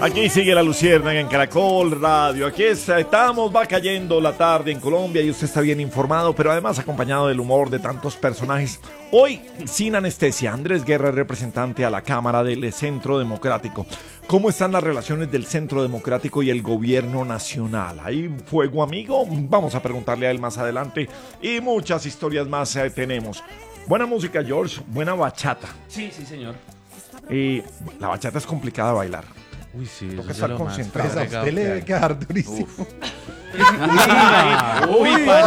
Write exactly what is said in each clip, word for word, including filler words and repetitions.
Aquí sigue la Luciérnaga en Caracol Radio. Aquí está, estamos, va cayendo la tarde en Colombia y usted está bien informado, pero además acompañado del humor de tantos personajes. Hoy, sin anestesia, Andrés Guerra, representante a la Cámara del Centro Democrático. ¿Cómo están las relaciones del Centro Democrático y el gobierno nacional? ¿Hay fuego amigo? Vamos a preguntarle a él más adelante. Y muchas historias más eh, tenemos. Buena música, George. Buena bachata. Sí, sí, señor. Y la bachata es complicada de bailar. Uy, sí, Toca estar concentrado. Pues a usted le debe quedar durísimo. Uy,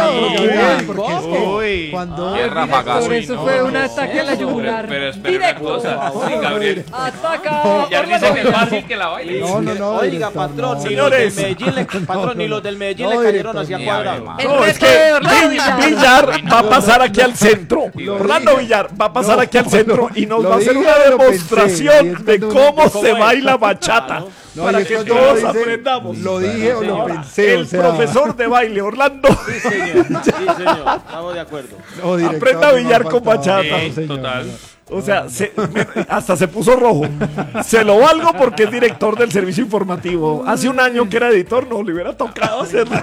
Uy, cuando Tierra pagada. Por eso fue un ataque a la yugular. Pero espera una cosa. Sí, Gabriel. Ataca. Ya dice que es fácil que la baile. No, no, no. Oiga, director, patrón, no. ni los del Señores. Medellín le, patrón, ni los del Medellín No, le cayeron director, hacia ni cuadrado. El No, es reto que de Orlando Vill- Villar. Villar va a pasar aquí al centro. Orlando Villar va a pasar No, aquí al centro y nos lo va a hacer dije, una lo pensé, demostración y es de cuando uno- cómo se ¿Cómo es? baila bachata. No, para y es que cuando todos uno dice, aprendamos. Lo dije o lo Señora, pensé. El o sea, profesor de baile, Orlando. Sí, señor. Sí, señor. Estamos de acuerdo. no, director, Aprenda a no billar me con faltaba. bachata. Sí, señor, total. no. O sea, se- me- hasta se puso rojo. Se lo valgo porque es director del servicio informativo. Hace un año que era editor, no le hubiera tocado hacerlo.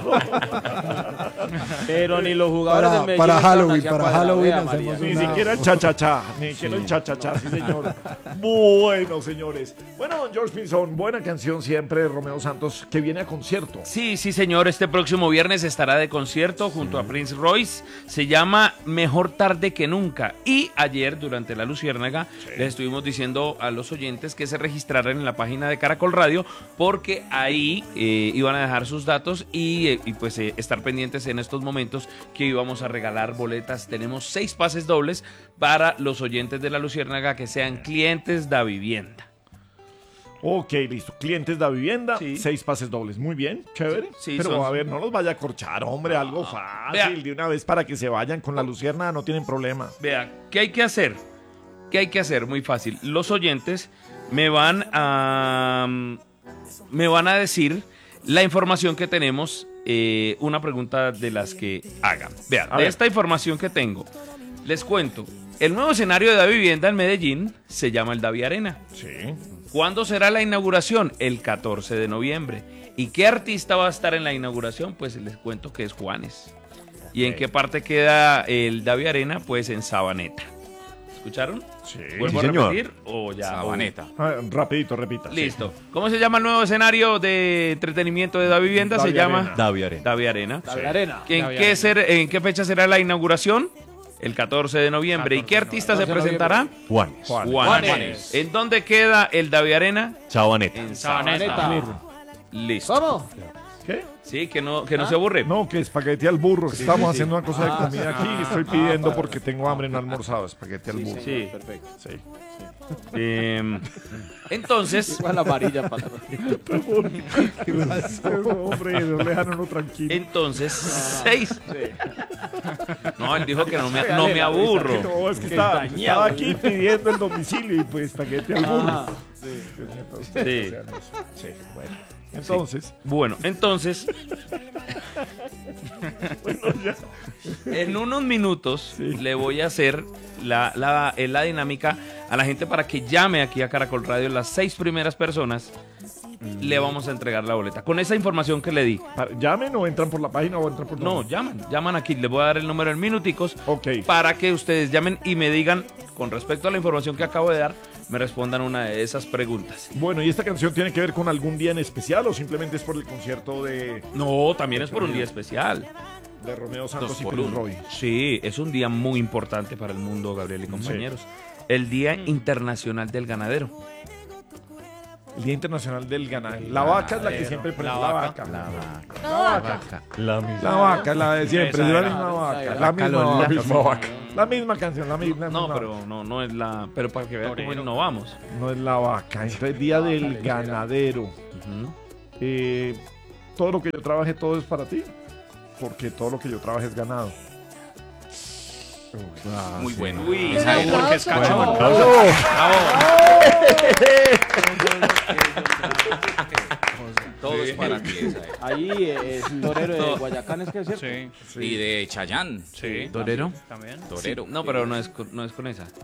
Pero ni los jugadores Para- del Medellín para le cayeron Halloween, hacia para cuadrado, Halloween vea, hacemos María. Ni una- siquiera el cha-cha-cha, ni siquiera el cha-cha-cha, sí señor. Bueno, señores. Bueno, don George Pinzón, buena canción siempre de Romeo Santos, que viene a concierto. Sí, sí, señor. Este próximo viernes estará de concierto junto a Prince Royce. Se llama Mejor Tarde que Nunca. Y ayer, durante la Luciérnaga, les estuvimos diciendo a los oyentes que se registraran en la página de Caracol Radio, porque ahí eh, iban a dejar sus datos y, eh, y pues eh, estar pendientes en estos momentos que íbamos a regalar boletas. Tenemos seis pases dobles para los oyentes de la Luciérnaga que sean clientes de vivienda. Ok, listo. Clientes de vivienda, Sí. seis pases dobles. Muy bien, chévere. Sí, sí, Pero son- a ver, no los vaya a corchar, hombre, algo fácil. Vea. De una vez para que se vayan con la Lucierna, no tienen problema. Vea, ¿qué hay que hacer? ¿Qué hay que hacer? Muy fácil. Los oyentes me van a me van a decir la información que tenemos, eh, una pregunta de las que hagan. Vean, A de ver. esta información que tengo, les cuento. El nuevo escenario de la vivienda en Medellín se llama el Davi Arena. Sí. ¿Cuándo será la inauguración? El catorce de noviembre. ¿Y qué artista va a estar en la inauguración? Pues les cuento que es Juanes. ¿Y en Ok. qué parte queda el Davi Arena? Pues en Sabaneta. ¿Escucharon? Sí. ¿Vuelvo Sí, a señor. repetir? O ya. Sabaneta. Ah, rapidito, repita. o- sí. Listo. ¿Cómo se llama el nuevo escenario de entretenimiento de Da Vivienda? Davi se llama Arena. Davi Arena. Davi Arena. La de arena. ¿En qué, ser- ¿En qué fecha será la inauguración? El catorce de noviembre. ¿Y qué artista se catorce de presentará? Juanes. Juan. Juanes. Juanes. ¿En dónde queda el Davi Arena? Chabaneta. En Sabaneta. Sabaneta. Listo. ¿Cómo? ¿Qué? Sí, que no, que no se aburre. No, que espagueti al burro. que Estamos sí, sí. haciendo una cosa de Ah, comida aquí y estoy ah, pidiendo ah, porque tengo hambre, no he almorzado. Espagueti al burro. Sí. Perfecto. Sí. Eh, entonces, Igual la amarilla, patrón. ¿Qué pasó? Hombre, no le dejan a uno tranquilo. entonces, seis. No, él dijo que no me, no me aburro. No, es que Qué estaba, dañado. estaba aquí pidiendo el domicilio y pues espagueti al burro. Ah, Sí. Sí, bueno. Entonces, Bueno, entonces, en unos minutos le voy a hacer la, la, eh, la dinámica a la gente para que llame aquí a Caracol Radio. Las seis primeras personas le vamos a entregar la boleta. Con esa información que le di. para- llamen o entran por la página o entran por No, dónde? llaman, llaman aquí. Les voy a dar el número en minuticos Ok. para que ustedes llamen y me digan, con respecto a la información que acabo de dar, me respondan una de esas preguntas. Bueno, ¿y esta canción tiene que ver con algún día en especial o simplemente es por el concierto de, No, también es por un día especial. de Romeo Santos Dos y por Prince uno. Roy? Sí, es un día muy importante para el mundo, Gabriel y compañeros. El Día Internacional del Ganadero. El Día Internacional del Ganadero. La vaca es la que siempre prende. La vaca. La vaca. La vaca. La misma. La vaca es la de siempre. Esa es la era. misma vaca. Esa La era. misma Lola. vaca. La misma vaca. La misma canción. La misma. No, misma- pero no, no es la. Pero para que vean cómo innovamos. No es la vaca. Entonces, Día del Ganadero. Ujú. Eh, todo lo que yo trabaje, todo es para ti. Porque todo lo que yo trabaje es ganado. Muy bueno. Uy, ¿sabe por qué es cachón? Todo es para ti. esa es. Ahí eh, es torero de Guayacán, es que es cierto. Y de Chayán. ¿Torero? También. Torero. No, pero no es, con- no es con esa.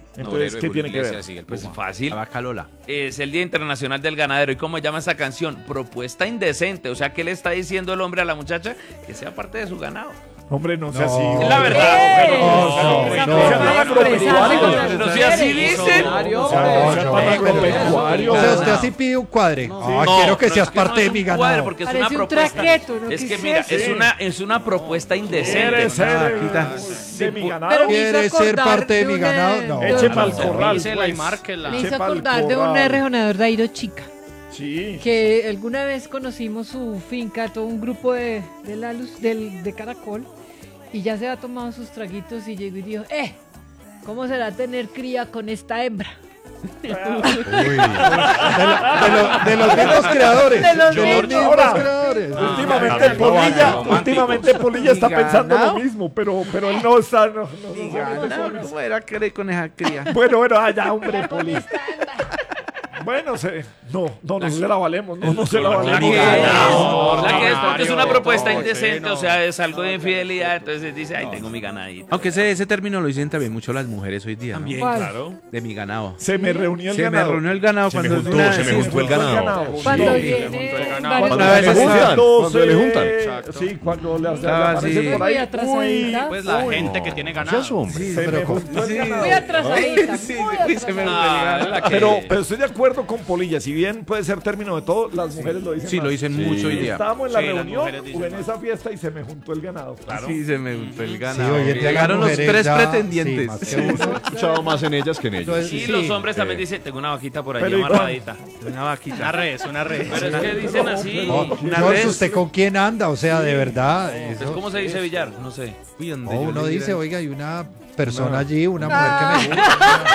Entonces, ¿qué tiene que ver? Sí, el Pues Puma. fácil. La vaca Lola. Es el Día Internacional del Ganadero. ¿Y cómo llama esa canción? Propuesta indecente. O sea, ¿qué le está diciendo el hombre a la muchacha? Que sea parte de su ganado. Hombre, no sea No. así. Es la verdad. ¡Eh! No, Esa no, forma no, de no, expresarse no, con no, las Pero si así mujeres. dicen. Millonario, O sea, hombre. no sea tan agropecuario. O sea, usted así pide un cuadre. Ah, No, quiero que pero seas es que no parte es de un mi cuadro, ganado. porque es Parece una un propuesta. traqueto, ¿no? Es ¿Qué que es mira, eso? es una, es una propuesta indecente. ¿Quiere ser Ah, eh, quita. de mi Pero ganado? me hizo ¿Quiere ser acordar parte de mi una- ganado? No. de Eche un- pa'l corral. Revísela y pues. márquela. Me hizo Eche pa'l acordar de un corral. rejonador de Airo Chica, Sí. que alguna vez conocimos su finca, todo un grupo de, de la luz, del, de Caracol, y ya se ha tomado sus traguitos y llegó y dijo, eh, ¿cómo será tener cría con esta hembra? Uy. De, lo- de lo- de los mismos creadores. De los mismos mismos. Ahora, creadores. Últimamente no, Polilla, romántico. últimamente Polilla está ¿Y pensando ganado? lo mismo, pero, pero él no está. No, no, no, no, no. ¿Cómo era querer con esa cría? Bueno, bueno, allá, hombre, Polilla. Bueno, se, no, no, no se la valemos, no, no se la La valemos. que, No, la que es no, porque es no, una no, propuesta no, indecente, no. o sea, es algo de infidelidad, entonces dice, ay, tengo mi ganadito. Aunque ese, ese término lo dicen también mucho las mujeres hoy día. ¿no? También, ¿Cuál? claro. De mi ganado. Se me reunió el Se me ganado. reunió el ganado Se me cuando es juntó, una- se me sí, juntó el ganado. Cuando Sí. viene Cuando varios Una vez se se juntan, cuando se- le juntan. Sí, cuando le Estaba aparece así. por ahí. Muy atrasadita. Pues la Uy, gente que tiene ganado. Seas hombre. Sí, se pero me con- juntó el Sí. ganado. Muy atrasadita, Sí, muy uy, se me atrasadita. reunió la que- Pero, pero estoy de acuerdo con Polilla, si bien puede ser término de todo, las mujeres lo dicen Sí, más. lo dicen mucho hoy día. Estábamos en la Sí, las reunión mujeres dicen o en más. esa fiesta y se me juntó el ganado. Claro. Sí, se me juntó el Sí, ganado. hoy en día las Llegaron los mujeres tres ya- pretendientes. sí, más que uno. He escuchado más en ellas que en ellos. Entonces, Y sí, los hombres eh, también dicen, tengo una vaquita por allí pero ¿y amarradita. Una vaquita. Una res, una res. Pero es que dicen así. No, Una George, vez- ¿usted con quién anda? O sea, de verdad. Pues, eso- ¿cómo se dice billar? No sé. Uy, donde No, yo uno le dice, diera- oiga, hay una persona allí, una mujer que me gusta.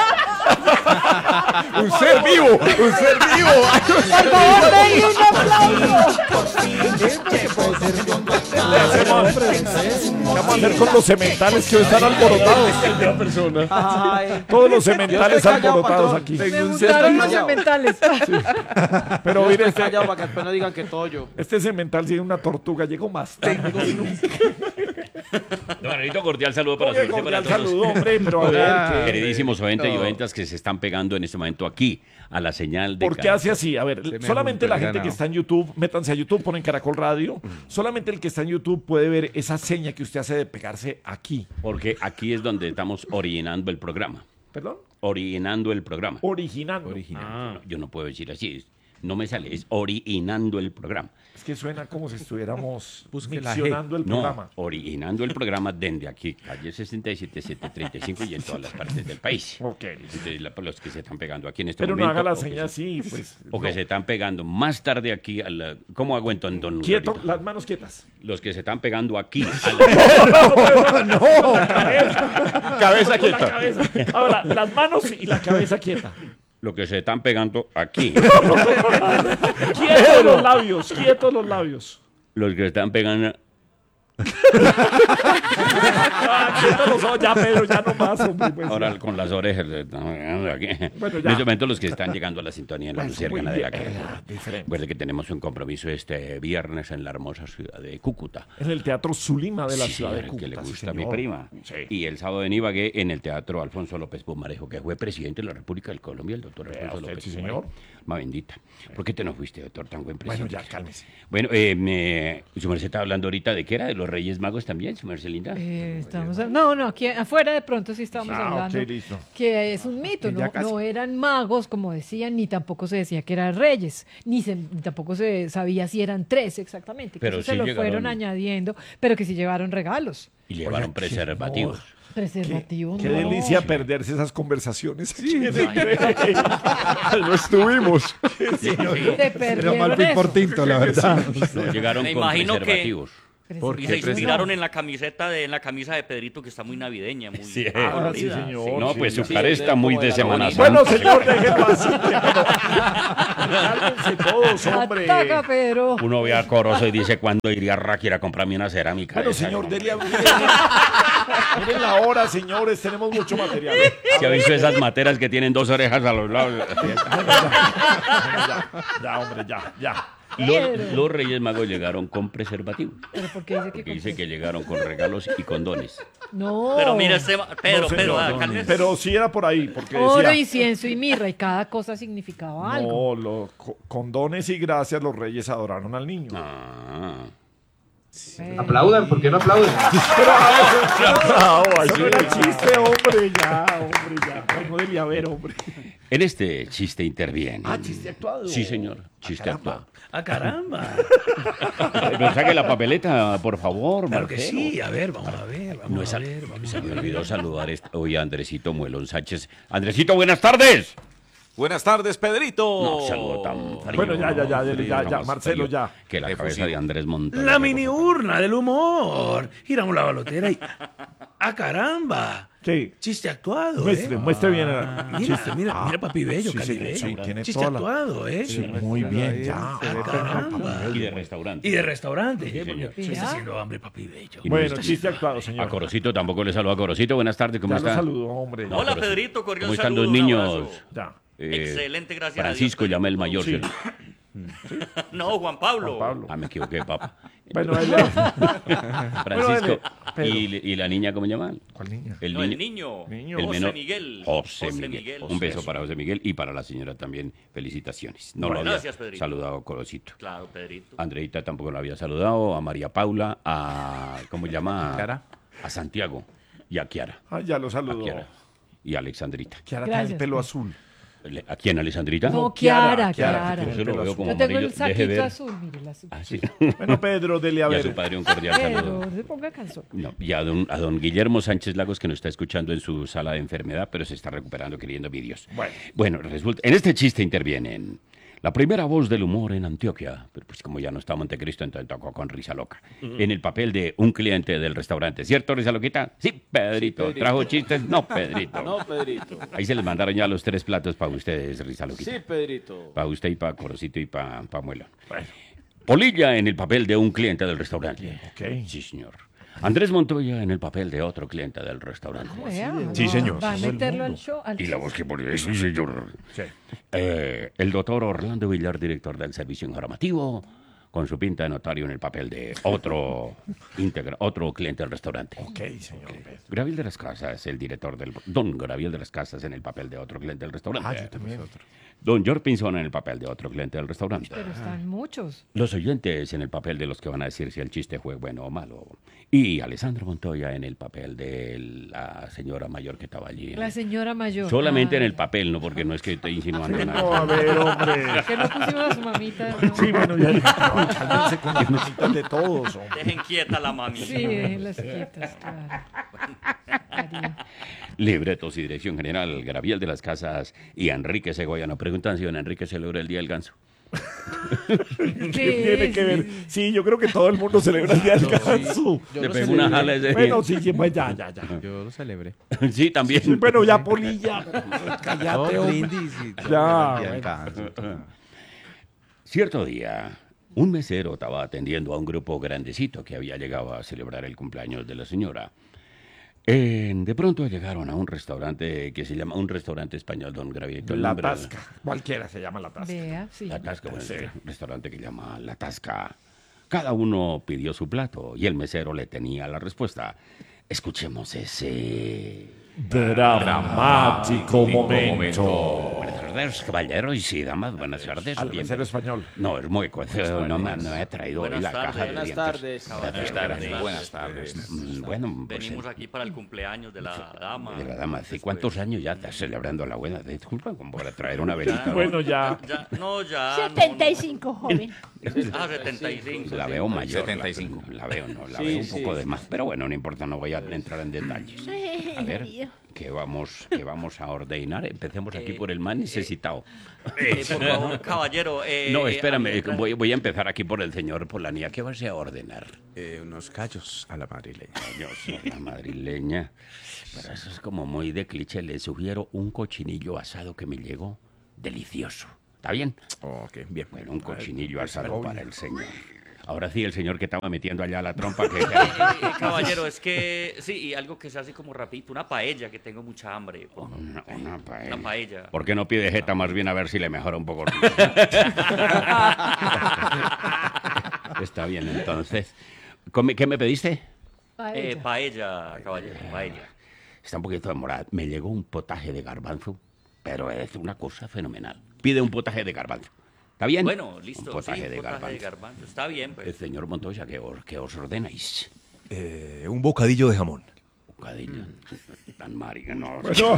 Un ser vivo, un ser vivo. Por favor, denle un aplauso. ¿Qué vamos a hacer con los sementales que hoy están alborotados? Todos los sementales alborotados aquí. Me gustaron los sementales. Pero Yo mire, estoy este, callado para que después no digan que todo yo. este semental tiene una tortuga, llegó más tarde. Don Anelito, cordial saludo para Oye, usted y para cordial todos. saludo, hombre, pero a ver, ¿qué- Queridísimos oyentes y oyentas que se están pegando en este momento aquí a la señal de ¿por qué Caracol. hace así? A ver, Se me solamente juntó la el gente que ganado. está en YouTube, métanse a YouTube, ponen Caracol Radio, solamente el que está en YouTube puede ver esa seña que usted hace de pegarse aquí. Porque aquí es donde estamos originando el programa. ¿Perdón? Originando el programa. Originando. No, yo no puedo decir así. es- No me sale, es originando el programa. Es que suena como si estuviéramos Busque la G. miccionando el No, programa. originando el programa desde aquí, calle sesenta y siete, setecientos treinta y cinco y en todas las partes del país. Ok. Entonces, la- los que se están pegando aquí en este Pero no momento. haga la o que seña se- así, pues. O que no. se están pegando más tarde aquí. A la, ¿Cómo hago entonces, don Quieto, Lorito? las manos quietas. Los que se están pegando aquí. A la- Cabeza Con la quieta. cabeza. Ahora, las manos y la cabeza quieta. los que se están pegando aquí. Quietos los labios, quietos los labios. Los que se están pegando. Ah, quietos los ojos. Ya, Pedro, ya no más, hombre. Pues, Ahora con las orejas. se están pegando aquí. Bueno, En ya. este momento los que están llegando a la sintonía en la Bueno, Luciérgana muy de la bien, Caracol. eh, diferente. Recuerde que tenemos un compromiso este viernes en la hermosa ciudad de Cúcuta. En el Teatro Zulima de la Sí, ciudad de señor, Cúcuta. que le sí, gusta a mi señor. prima. Sí. Y el sábado en Ibagué en el Teatro Alfonso López Pumarejo, que fue presidente de la República de Colombia, el doctor Vea Alfonso usted, López sí, Pumarejo. señor. Ma bendita. ¿Por qué te nos fuiste, doctor, tan buen Bueno, presidente? ya, cálmese. Bueno, eh, me- su merced estaba hablando ahorita de qué era, de los Reyes Magos también, su merced linda. Eh, estamos a- no, no, aquí afuera de pronto sí estamos Ah, hablando ok, listo. que es un mito, Ya no, casi. no eran magos como decían, ni tampoco se decía que eran reyes, ni, se- ni tampoco se sabía si eran tres exactamente, que Pero eso se sí lo llegaron- fueron añadiendo, pero que sí llevaron regalos, Y llevaron preservativos. preservativos. Qué no. delicia perderse esas conversaciones. Sí, No estuvimos. Se Era mal perdieron pin por eso. tinto, la verdad. No, llegaron Me con imagino que- preservativos. ¿Por Y qué se presidente? inspiraron en la camiseta de en la camisa de Pedrito que está muy navideña, muy Sí, Ah, sí, colorida. señor. No, sí, pues su sí. cara está muy de Semana Santa. Bueno, señor, déjenlo así. Cálmense todos, hombre. Ataca, Pedro. Uno ve a Corozo y dice, ¿cuándo iría a Raquel a comprarme una cerámica? Bueno, de esa?" señor, dele a... Miren, miren la hora, señores, tenemos mucho material. ¿Se ha visto esas materas que tienen dos orejas a los lados? Ya, ya, hombre, ya, ya. Los, los Reyes Magos llegaron con preservativo. ¿Pero por qué dice que Porque con dice que llegaron con regalos y condones. No. Pero mira, este, Pedro, No, señor, Pedro, no, cálmese. Pero sí era por ahí, porque Oro, decía... incienso y mirra, y cada cosa significaba algo. No, los co- condones y gracias los reyes adoraron al niño. Ah. Eh, Aplaudan, ¿por qué no aplauden? No, eso no era chiste, hombre, ya, hombre, ya. Ay, no debía haber, hombre. En este chiste interviene. Ah, chiste actuado. Sí, señor. Chiste caramba. actuado. ¡Ah, caramba! Pero saque la papeleta, por favor, Claro que Marcelo. sí. A ver, vamos a ver. Vamos No es a al- ver. Vamos Se a me ver. olvidó saludar est- hoy a Andresito Muelón Sánchez. Andresito, buenas tardes. Buenas tardes, Pedrito. No, saludo tan frío. Bueno, ya, ya, ya, no, ya, frío, ya, no ya, más Marcelo, frío ya. Que la cabeza Efusivo. de Andrés Montoya. La mini urna del humor. Giramos la balotera y... ¡Ah, caramba! Sí. Chiste actuado, Muestre, ¿eh? muestre bien el Mira, chiste. mira, Ah, mira, papi bello, sí, Cali sí, bello. sí, tiene Chiste toda la- actuado, ¿eh? Sí, muy bien, ya. Se ve Ah, perfecto. caramba. Y de restaurante. Y de restaurante, ¿eh? señor. Porque me está haciendo hambre, papi bello. Y no Bueno, está- chiste actuado, A señor. Corocito tampoco le saludo a Corocito. Buenas tardes, ¿cómo Ya lo está? saludó, hombre. No, Hola, pero- Pedrito, cordial ¿Cómo están saludo, los un niños? abrazo. Ya. Eh, Excelente, gracias a Francisco Dios, llama el Pedrito. mayor. Sí. ¿cierto? No, Juan Pablo. Juan Pablo. Ah, me equivoqué, papá. Bueno, él... Francisco. Pedro. ¿Y, ¿Y la niña cómo llaman? ¿Cuál niña? El No, niño. el niño. Niño. El José menor. Miguel. José, José Miguel. Miguel. Un beso Eso. para José Miguel y para la señora también. Felicitaciones. No Bueno, lo había gracias, Pedrito. saludado Corocito. Claro, Pedrito. Andreita tampoco lo había saludado. A María Paula, a. ¿Cómo se llama? Kiara. A Santiago y a Kiara. Ah, ya lo A saludó. Kiara. Y a Alexandrita. Kiara tiene el Gracias. pelo azul. Le- ¿A quién, Alexandrita? No, Kiara, Kiara, Kiara, Kiara. que tiene Yo el lo pelo veo azul. como Yo tengo amarillo. el Deje saquito ver. azul, mire, el azul. Ah, sí. Bueno, Pedro, dele a Y a ver. su padre un cordial saludo. Pero se ponga canción. No, y a don, a don Guillermo Sánchez Lagos, que nos está escuchando en su sala de enfermedad, pero se está recuperando queriendo vídeos. Bueno. Bueno, resulta, en este chiste intervienen la primera voz del humor en Antioquia, pero pues como ya no está Montecristo, entonces tocó con Risa Loca, en el papel de un cliente del restaurante. ¿Cierto, Risa Loquita? Sí, Pedrito. Pedrito. ¿Trajo chistes? No, Pedrito. No, Pedrito. Ahí se les mandaron ya los tres platos para ustedes, Risa Loquita. Sí, Pedrito. Para usted y para Corocito y para pa Muelo. Polilla en el papel de un cliente del restaurante. Ok. Sí, señor. Andrés Montoya en el papel de otro cliente del restaurante. Vea, Sí, va- señor. Va a Todo el meterlo al mundo. show. Al Y la voz que pone, sí, señor. Sí. Eh, el doctor Orlando Villar, director del servicio informativo, con su pinta de notario en el papel de otro integra, otro cliente del restaurante. Ok, señor Pedro. Graviel de las Casas, el director del... Don Graviel de las Casas en el papel de otro cliente del restaurante. Ah, yo también. Don George Pinzón en el papel de otro cliente del restaurante. Pero están muchos. Los oyentes en el papel de los que van a decir si el chiste fue bueno o malo. Y Alessandro Montoya en el papel de la señora mayor que estaba allí. La señora mayor. Solamente Ah, en el papel, no porque no es que esté insinuando No, nada. a ver, hombre. Que no pusimos a su mamita. ¿no? Sí, bueno, ya. No, cálmense con las mamitas de todos, hombre. Dejen quieta la mami. Sí, eh, las quietas, claro. Cariño. Libretos y dirección general, Graviel de las Casas y Enrique Segoya. Nos preguntan si don Enrique celebra el Día del Ganso. ¿Qué tiene que ver? Sí, yo creo que todo el mundo celebra el Día del Ganso. Yo Le lo pegó una celebré. jala ese Bueno, día. sí, sí, pues ya, ya, ya. Yo lo celebré. Sí, también. Sí, bueno, ya, Polilla. Cállate, No, hombre. brindis y todo. Ya, Y bueno. alcanzo. Cierto día, un mesero estaba atendiendo a un grupo grandecito que había llegado a celebrar el cumpleaños de la señora. Eh, de pronto llegaron a un restaurante que se llama un restaurante español, don Gravito. el La nombre- Tasca. Cualquiera se llama La Tasca. Vea, sí. La Tasca, bueno, un restaurante que llama La Tasca. Cada uno pidió su plato y el mesero le tenía la respuesta. Escuchemos ese... Dramático momento. Buenas tardes, caballeros y damas, buenas tardes. Al Bien- mesero español. No, es muy cuento, no me, no me he traído hoy Buenas la tardes. caja de Buenas dientes. tardes. Buenas tardes. Buenas tardes. Mm, Bueno, pues, Venimos eh, aquí para el cumpleaños de la dama. de la dama, ¿hace Después- cuántos años ya estás celebrando la buena? Disculpa, como para traer una velita. ¿no? Bueno, ya. Ya, no, ya. no, setenta y cinco, joven. no. Ah, setenta y cinco. La veo mayor. setenta y cinco. La, la veo, no, la Sí, veo un sí, poco de sí. más. Pero bueno, no importa, no voy a entrar en detalles. A ver, ¿qué vamos, qué vamos a ordenar? Empecemos aquí por el más necesitado. Eh, por favor, caballero. eh, No, espérame, eh, voy, voy a empezar aquí por el señor Polanía. ¿Qué vas a ordenar? Eh, unos callos a la madrileña. Yo soy la madrileña. Pero eso es como muy de cliché. Le sugiero un cochinillo asado que me llegó delicioso. ¿Está bien? Ok, bien. Bueno, un cochinillo asado para el señor. Ahora sí, el señor que estaba metiendo allá la trompa. Que... Eh, eh, caballero, es que sí, y algo que se hace como rapidito, una paella, que tengo mucha hambre. por favor. Una, una paella. Una paella. ¿Por qué no pide jeta más bien a ver si le mejora un poco? Está bien, entonces. Come- ¿Qué me pediste? Paella. Eh, paella, caballero, paella. Está un poquito demorada. Me llegó un potaje de garbanzo, pero es una cosa fenomenal. Pide un potaje de garbanzo. ¿Está bien? Bueno, listo. Un potaje, sí, de, potaje garbanzo. de garbanzo. Está bien, pues. El señor Montoya, ¿qué os, qué os ordenáis? Eh, un bocadillo de jamón. Bocadillo. Tan marica, no. No,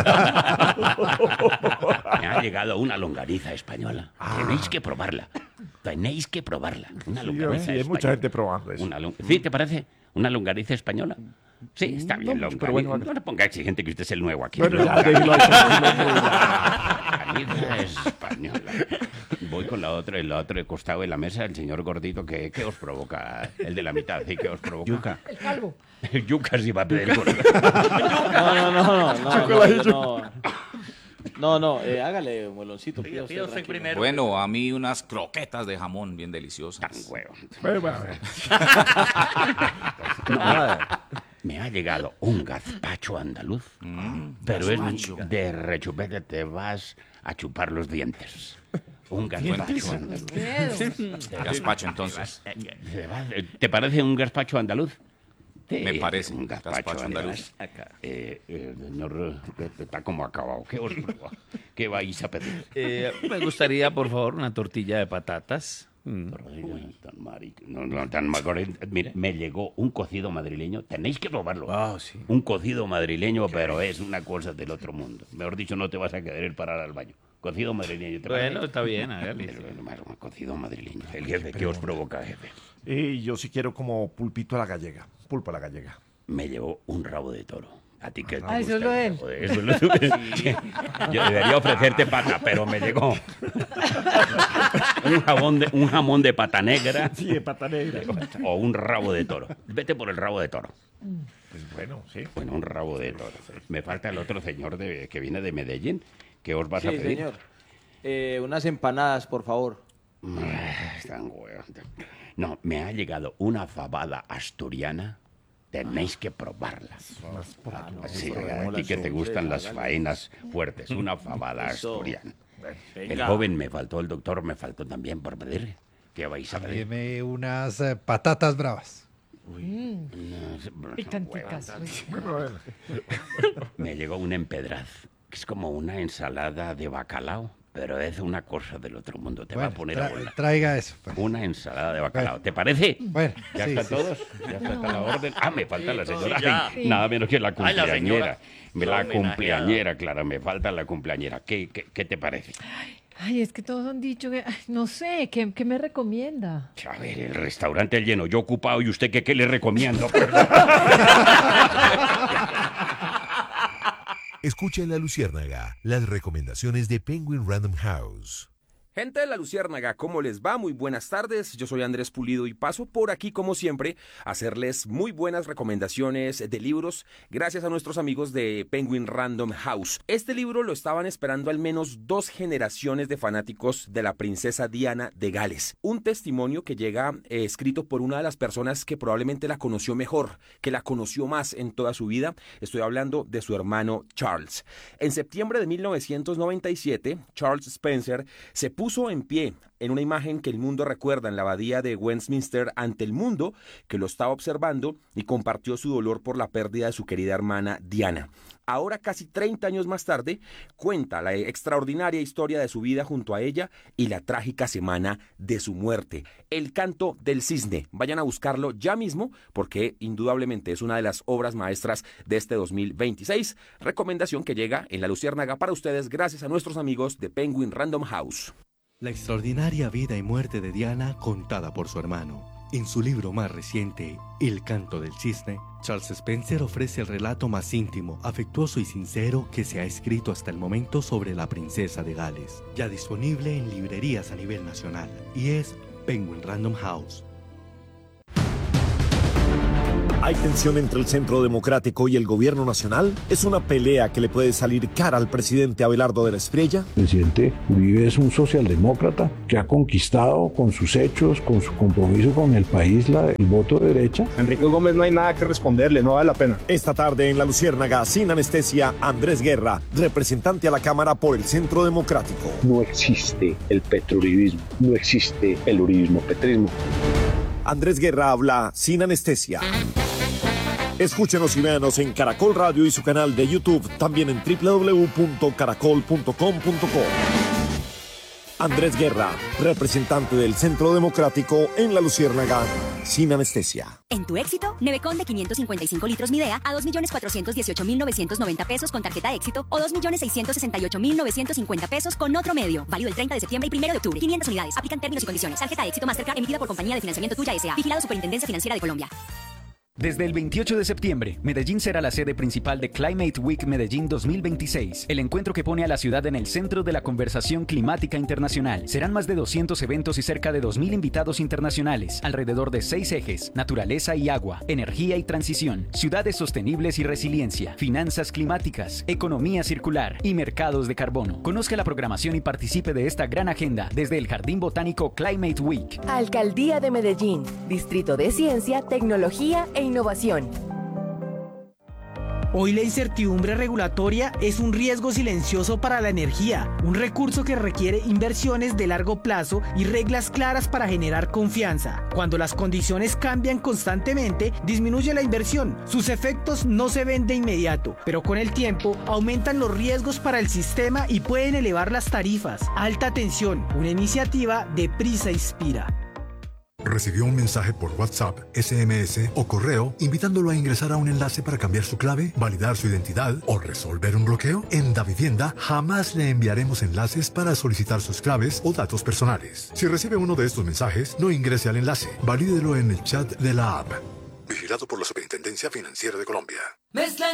Me ha llegado una longaniza española. Tenéis que probarla. Tenéis que probarla. Una Sí, longaniza sí, hay mucha española. gente probando eso. Una lon- ¿Sí, te parece? ¿Una longaniza española? Sí, está bien, No, longaniza. pero bueno, no le ponga exigente que usted es el nuevo aquí. Bueno, ya, déjelo ahí, tranquilo, Longaniza española. Voy con la otra, el otro costado de la mesa, el señor gordito, ¿qué, qué os provoca? El de la mitad, ¿sí? ¿Qué os provoca? Yuca. El calvo. El yuca sí va a pedir gordo. No, no, no, no, no, no, yo no. No, no, eh, hágale, mueloncito. Pida pida pida usted usted tranquilo. primero. Bueno, a mí unas croquetas de jamón bien deliciosas. Tan huevo. Bueno, bueno, bueno. Me ha llegado un gazpacho andaluz, pero gazpacho. es de rechupete, te vas a chupar los dientes. Un gazpacho andaluz. Miedo. Gazpacho, entonces. ¿Te va- ¿Te parece un gazpacho andaluz? Sí, Me parece un gazpacho, gazpacho andaluz. andaluz. Eh, eh, señor, eh, está como acabado. ¿Qué, os, ¿Qué vais a pedir? Eh, me gustaría, por favor, una tortilla de patatas. Mm. Oiga, tan marica, no, no, tan marica. Mire, me llegó un cocido madrileño. Tenéis que probarlo. Ah, sí. Un cocido madrileño, pero es una cosa del otro mundo. Mejor dicho, no te vas a querer parar al baño. Cocido madrileño. ¿te Bueno, parece? está bien, hágale. El- el- un cocido madrileño. El jefe, ¿qué os provoca, jefe? Y yo sí quiero como pulpito a la gallega. Pulpo a la gallega. Me llevó un rabo de toro. A ti que te Ah, eso gusta es lo de el él. rabo de- Eso es lo de Yo debería ofrecerte pata, pero me llegó un, jabón de, un jamón de pata negra Sí, de pata negra. o un rabo de toro. Vete por el rabo de toro. Pues bueno, sí. Bueno, un rabo de toro. Me falta el otro señor de, que viene de Medellín. ¿Qué os vas a Sí, pedir? señor. Eh, unas empanadas, por favor. Ah, están huevos. No, me ha llegado una fabada asturiana. Tenéis que probarla. Sí, a ti que te gustan las faenas fuertes. Una fabada Eso. asturiana. El Venga. joven me faltó, el doctor me faltó también por pedir. ¿Qué vais a pedir? Dime unas eh, patatas bravas. No sé, Picanticas. huevos. Me llegó un empedraz, que es como una ensalada de bacalao, pero es una cosa del otro mundo. Te va a Bueno, poner tra- a volar. traiga eso, pues. Una ensalada de bacalao. ¿Te parece? Bueno, ¿Ya sí, están sí, todos? ¿Ya está la orden? Ah, me falta la señora. sí, ya. Ay, nada menos que la Ay, la cumpleañera. señora. Me La la homenajeada. cumpleañera, claro, me falta la cumpleañera. ¿Qué, qué, qué te parece? Ay, es que todos han dicho que, ay, no sé, ¿qué, qué me recomienda? A ver, el restaurante lleno, yo ocupado, ¿y usted qué, qué le recomiendo? Escucha en La Luciérnaga las recomendaciones de Penguin Random House. Gente de La Luciérnaga, ¿cómo les va? Muy buenas tardes, yo soy Andrés Pulido y paso por aquí como siempre a hacerles muy buenas recomendaciones de libros gracias a nuestros amigos de Penguin Random House. Este libro lo estaban esperando al menos dos generaciones de fanáticos de la princesa Diana de Gales. Un testimonio que llega eh, escrito por una de las personas que probablemente la conoció mejor, que la conoció más en toda su vida. Estoy hablando de su hermano Charles. En septiembre de mil novecientos noventa y siete, Charles Spencer se puso en pie en una imagen que el mundo recuerda en la abadía de Westminster ante el mundo que lo estaba observando y compartió su dolor por la pérdida de su querida hermana Diana. Ahora, casi treinta años más tarde, cuenta la extraordinaria historia de su vida junto a ella y la trágica semana de su muerte. El canto del cisne. Vayan a buscarlo ya mismo porque indudablemente es una de las obras maestras de este dos mil veintiséis. Recomendación que llega en La Luciérnaga para ustedes gracias a nuestros amigos de Penguin Random House. La extraordinaria vida y muerte de Diana contada por su hermano. En su libro más reciente, El canto del cisne, Charles Spencer ofrece el relato más íntimo, afectuoso y sincero que se ha escrito hasta el momento sobre la princesa de Gales, ya disponible en librerías a nivel nacional, y es Penguin Random House. ¿Hay tensión entre el Centro Democrático y el Gobierno Nacional? ¿Es una pelea que le puede salir cara al presidente Abelardo de la Espriella? El presidente Uribe es un socialdemócrata que ha conquistado con sus hechos, con su compromiso con el país, la, el voto de derecha. Enrique Gómez no hay nada que responderle, no vale la pena. Esta tarde en La Luciérnaga, sin anestesia, Andrés Guerra, representante a la Cámara por el Centro Democrático. No existe el petrouribismo, no existe el uribismo-petrismo. Andrés Guerra habla sin anestesia. Escúchenos y véanos en Caracol Radio y su canal de YouTube, también en doble u doble u doble u punto caracol punto com punto co. Andrés Guerra, representante del Centro Democrático en La Luciérnaga, sin anestesia. En tu Éxito, Nevecon de quinientos cincuenta y cinco litros Midea a dos millones cuatrocientos dieciocho mil novecientos noventa pesos con tarjeta Éxito o dos millones seiscientos sesenta y ocho mil novecientos cincuenta pesos con otro medio. Válido el treinta de septiembre y primero de octubre. quinientas unidades. Aplican términos y condiciones. Tarjeta Éxito Mastercard emitida por Compañía de Financiamiento Tuya S A. Vigilado Superintendencia Financiera de Colombia. Desde el veintiocho de septiembre, Medellín será la sede principal de Climate Week Medellín dos mil veintiséis, el encuentro que pone a la ciudad en el centro de la conversación climática internacional. Serán más de doscientos eventos y cerca de dos mil invitados internacionales, alrededor de seis ejes: naturaleza y agua, energía y transición, ciudades sostenibles y resiliencia, finanzas climáticas, economía circular y mercados de carbono. Conozca la programación y participe de esta gran agenda desde el Jardín Botánico Climate Week. Alcaldía de Medellín, Distrito de Ciencia, Tecnología e Innovación. Hoy la incertidumbre regulatoria es un riesgo silencioso para la energía, un recurso que requiere inversiones de largo plazo y reglas claras para generar confianza. Cuando las condiciones cambian constantemente, disminuye la inversión. Sus efectos no se ven de inmediato, pero con el tiempo aumentan los riesgos para el sistema y pueden elevar las tarifas. Alta tensión, una iniciativa de Prisa Inspira. ¿Recibió un mensaje por WhatsApp, ese eme ese o correo invitándolo a ingresar a un enlace para cambiar su clave, validar su identidad o resolver un bloqueo? En Davivienda jamás le enviaremos enlaces para solicitar sus claves o datos personales. Si recibe uno de estos mensajes, no ingrese al enlace. Valídelo en el chat de la app. Vigilado por la Superintendencia Financiera de Colombia.